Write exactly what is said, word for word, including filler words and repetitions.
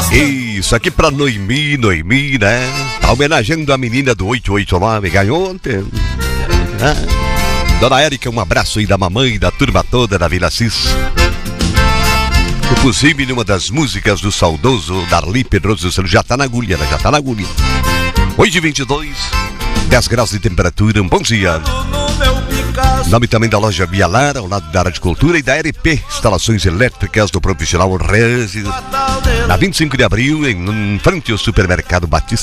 Isso aqui pra Noemi, Noemi, né? Tá homenageando a menina do oito oito nove, ganhou ontem. Dona Érica, um abraço aí da mamãe e da turma toda da Vila Cis. Inclusive, numa das músicas do saudoso Darli Pedroso, já tá na agulha, né? Já tá na agulha. oito e vinte e dois, dez graus de temperatura, um bom dia. Nome também da loja Vialar, ao lado da área de cultura, e da R P, instalações elétricas do profissional Rezi, na vinte e cinco de abril, em frente ao supermercado Batista.